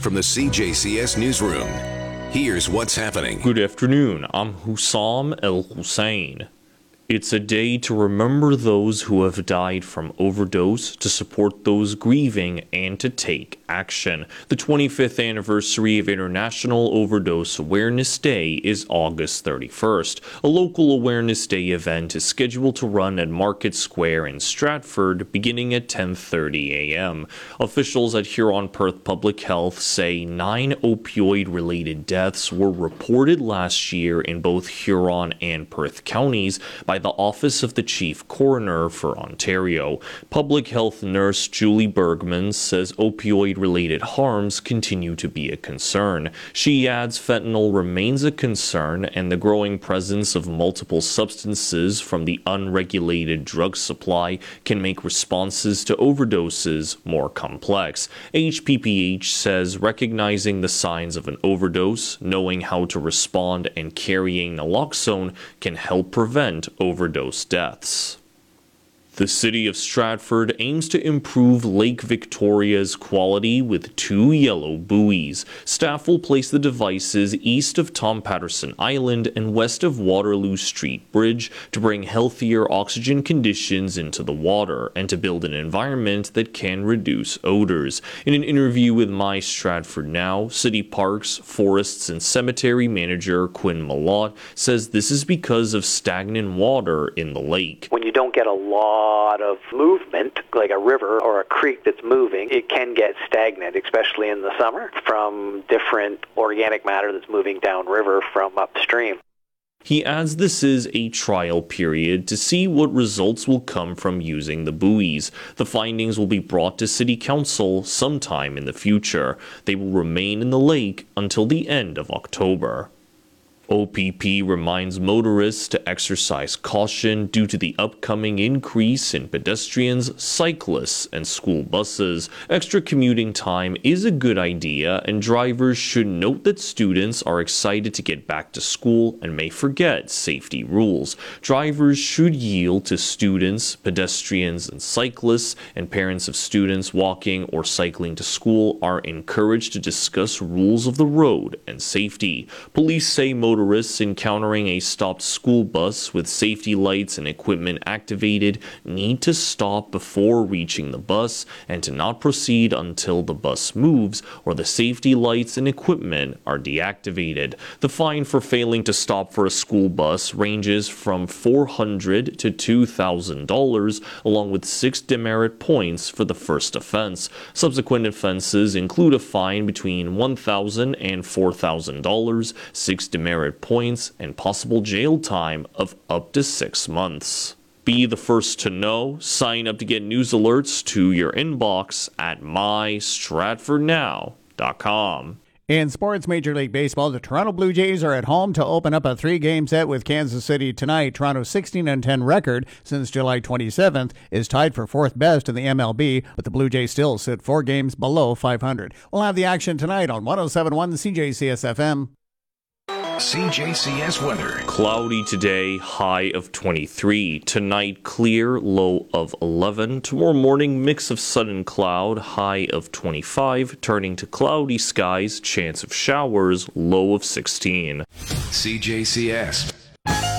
from the CJCS Newsroom. Here's what's happening. Good afternoon. I'm Hussam El Hussein. It's a day to remember those who have died from overdose, to support those grieving, and to take action. The 25th anniversary of International Overdose Awareness Day is August 31st. A local Awareness Day event is scheduled to run at Market Square in Stratford beginning at 10:30 a.m. Officials at Huron-Perth Public Health say 9 opioid-related deaths were reported last year in both Huron and Perth counties by the Office of the Chief Coroner for Ontario. Public health nurse Julie Bergman says opioid-related harms continue to be a concern. She adds fentanyl remains a concern, and the growing presence of multiple substances from the unregulated drug supply can make responses to overdoses more complex. HPPH says recognizing the signs of an overdose, knowing how to respond, and carrying naloxone can help prevent overdose deaths. The City of Stratford aims to improve Lake Victoria's quality with 2 yellow buoys. Staff will place the devices east of Tom Patterson Island and west of Waterloo Street Bridge to bring healthier oxygen conditions into the water and to build an environment that can reduce odors. In an interview with My Stratford Now, City Parks, Forests and Cemetery Manager Quinn Malott says this is because of stagnant water in the lake. When you don't get a lot of movement, like a river or a creek that's moving, it can get stagnant, especially in the summer, from different organic matter that's moving downriver from upstream. He adds this is a trial period to see what results will come from using the buoys. The findings will be brought to City Council sometime in the future. They will remain in the lake until the end of October. OPP reminds motorists to exercise caution due to the upcoming increase in pedestrians, cyclists, and school buses. Extra commuting time is a good idea, and drivers should note that students are excited to get back to school and may forget safety rules. Drivers should yield to students, pedestrians, and cyclists, and parents of students walking or cycling to school are encouraged to discuss rules of the road and safety. Police say motorists encountering a stopped school bus with safety lights and equipment activated need to stop before reaching the bus and to not proceed until the bus moves or the safety lights and equipment are deactivated. The fine for failing to stop for a school bus ranges from $400 to $2,000, along with 6 demerit points for the first offense. Subsequent offenses include a fine between $1,000 and $4,000, 6 demerit points, and possible jail time of up to 6 months. Be the first to know. Sign up to get news alerts to your inbox at mystratfordnow.com. In sports, Major League Baseball, the Toronto Blue Jays are at home to open up a 3-game set with Kansas City tonight. Toronto's 16-10 record since July 27th is tied for 4th best in the MLB, but the Blue Jays still sit 4 games below 500. We'll have the action tonight on 107.1 CJCS-FM. CJCS weather. Cloudy today, high of 23. Tonight, clear, low of 11. Tomorrow morning, mix of sun and cloud, high of 25. Turning to cloudy skies, chance of showers, low of 16. CJCS.